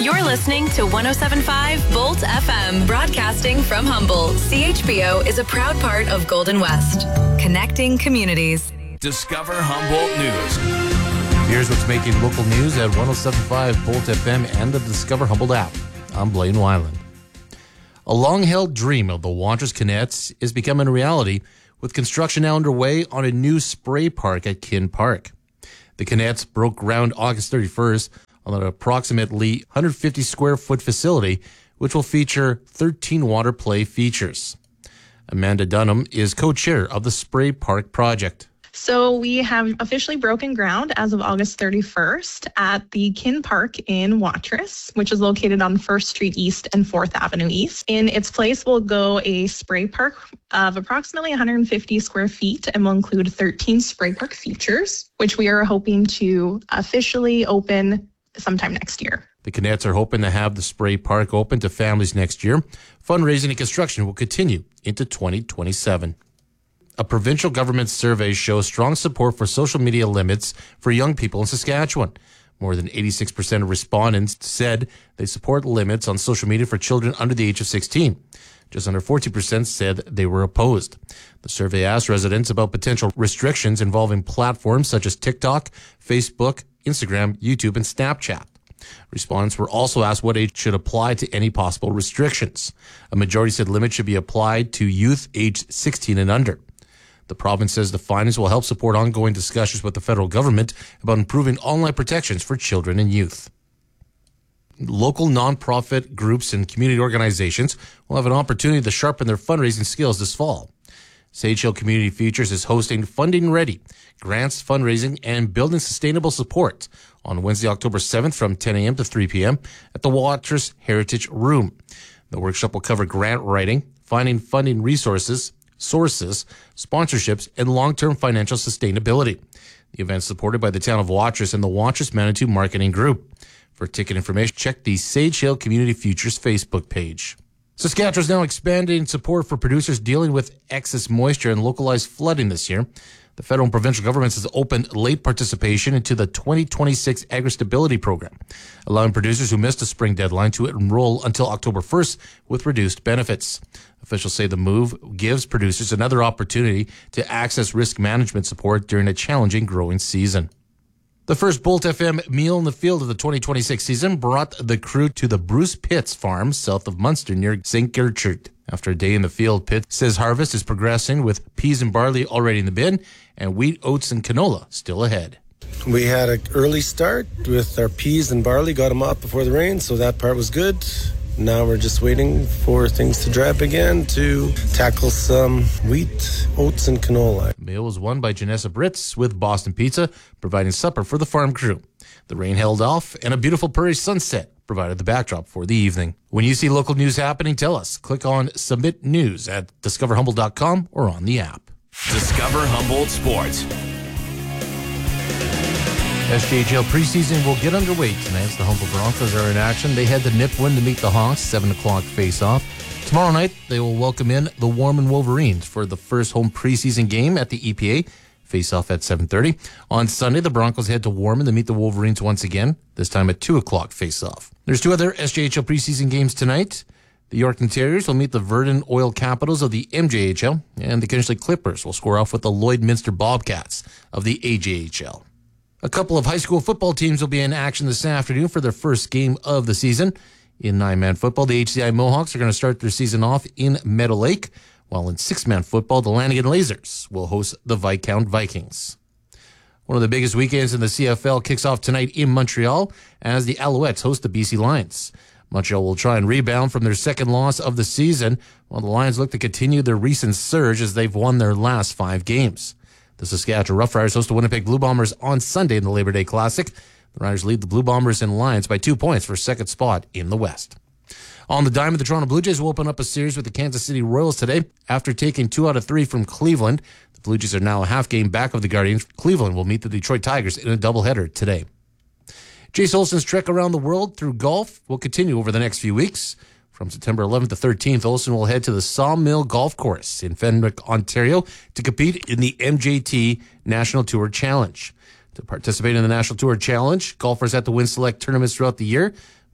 You're listening to 107.5 Bolt FM, broadcasting from Humboldt. CHBO is a proud part of Golden West, connecting communities. Discover Humboldt News. Here's what's making local news at 107.5 Bolt FM and the Discover Humboldt app. I'm Blaine Weiland. A long-held dream of the Watrous Canettes is becoming a reality, with construction now underway on a new spray park at Kin Park. The Canettes broke ground August 31st on an approximately 150 square foot facility, which will feature 13 water play features. Amanda Dunham is co-chair of the Spray Park project. So we have officially broken ground as of August 31st at the Kin Park in Watrous, which is located on 1st Street East and 4th Avenue East. In its place will go a spray park of approximately 150 square feet and will include 13 spray park features, which we are hoping to officially open sometime next year. The Canettes are hoping to have the spray park open to families next year. Fundraising and construction will continue into 2027. A provincial government survey shows strong support for social media limits for young people in Saskatchewan. More than 86% of respondents said they support limits on social media for children under the age of 16. Just under 40% said they were opposed. The survey asked residents about potential restrictions involving platforms such as TikTok, Facebook, Instagram, YouTube, and Snapchat. Respondents were also asked what age should apply to any possible restrictions. A majority said limits should be applied to youth aged 16 and under. The province says the findings will help support ongoing discussions with the federal government about improving online protections for children and youth. Local nonprofit groups and community organizations will have an opportunity to sharpen their fundraising skills this fall. Sage Hill Community Futures is hosting Funding Ready, grants, fundraising, and building sustainable support on Wednesday, October 7th from 10 a.m. to 3 p.m. at the Watrous Heritage Room. The workshop will cover grant writing, finding funding resources, sources, sponsorships, and long-term financial sustainability. The event is supported by the town of Watrous and the Watrous Manitou Marketing Group. For ticket information, check the Sage Hill Community Futures Facebook page. Saskatchewan is now expanding support for producers dealing with excess moisture and localized flooding this year. The federal and provincial governments has opened late participation into the 2026 Agri-Stability Program, allowing producers who missed the spring deadline to enroll until October 1st with reduced benefits. Officials say the move gives producers another opportunity to access risk management support during a challenging growing season. The first Bolt FM meal in the field of the 2026 season brought the crew to the Bruce Pitts farm south of Munster near St. Gertrude. After a day in the field, Pitt says harvest is progressing with peas and barley already in the bin and wheat, oats, and canola still ahead. We had an early start with our peas and barley, got them up before the rain, so that part was good. Now we're just waiting for things to dry up again to tackle some wheat, oats, and canola. The meal was won by Janessa Britz with Boston Pizza, providing supper for the farm crew. The rain held off, and a beautiful prairie sunset provided the backdrop for the evening. When you see local news happening, tell us. Click on Submit News at discoverhumboldt.com or on the app. Discover Humboldt Sports. SJHL preseason will get underway tonight. The Humboldt Broncos are in action. They head to Nipawin to meet the Hawks, 7 o'clock face-off. Tomorrow night, they will welcome in the Warman Wolverines for the first home preseason game at the EPA. Face-off at 7:30. On Sunday, the Broncos head to Warman to meet the Wolverines once again, this time at 2 o'clock face-off. There's two other SJHL preseason games tonight. The Yorkton Terriers will meet the Verdun Oil Capitals of the MJHL, and the Kinchley Clippers will score off with the Lloydminster Bobcats of the AJHL. A couple of high school football teams will be in action this afternoon for their first game of the season. In 9-man football, the HCI Mohawks are going to start their season off in Meadow Lake, while in 6-man football, the Lanigan Lasers will host the Viscount Vikings. One of the biggest weekends in the CFL kicks off tonight in Montreal as the Alouettes host the BC Lions. Montreal will try and rebound from their second loss of the season, while the Lions look to continue their recent surge as they've won their last 5 games. The Saskatchewan Roughriders host the Winnipeg Blue Bombers on Sunday in the Labor Day Classic. The Riders lead the Blue Bombers and Lions by 2 points for second spot in the West. On the diamond, the Toronto Blue Jays will open up a series with the Kansas City Royals today. After taking 2 out of 3 from Cleveland, the Blue Jays are now a half game back of the Guardians. Cleveland will meet the Detroit Tigers in a doubleheader today. Jace Olson's trek around the world through golf will continue over the next few weeks. From September 11th to 13th, Olson will head to the Sawmill Golf Course in Fenwick, Ontario, to compete in the MJT National Tour Challenge. To participate in the National Tour Challenge, golfers have to win select tournaments throughout the year,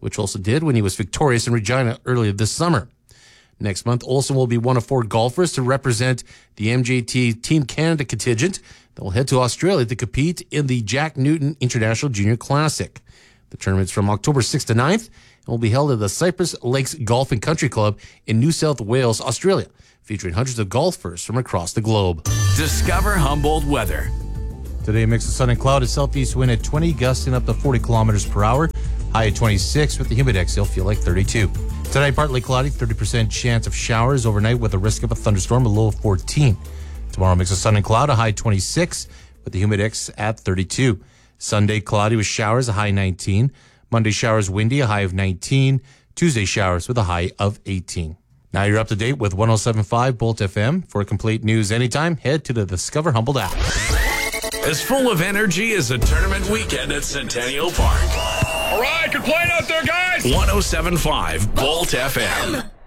which Olsen did when he was victorious in Regina earlier this summer. Next month, Olsen will be one of 4 golfers to represent the MJT Team Canada contingent that will head to Australia to compete in the Jack Newton International Junior Classic. The tournament's from October 6th to 9th and will be held at the Cypress Lakes Golf and Country Club in New South Wales, Australia, featuring hundreds of golfers from across the globe. Discover Humboldt weather. Today, a mix of sun and cloud, a southeast wind at 20, gusting up to 40 kilometers per hour. High at 26 with the humidex, it'll feel like 32. Tonight, partly cloudy, 30% chance of showers overnight with a risk of a thunderstorm, a low of 14. Tomorrow, mix of sun and cloud, a high 26 with the humidex at 32. Sunday, cloudy with showers, a high 19. Monday, showers windy, a high of 19. Tuesday, showers with a high of 18. Now you're up to date with 107.5 Bolt FM. For complete news anytime, head to the Discover Humboldt app. As full of energy as a tournament weekend at Centennial Park. All right, good playing out there, guys. 107.5 Bolt FM.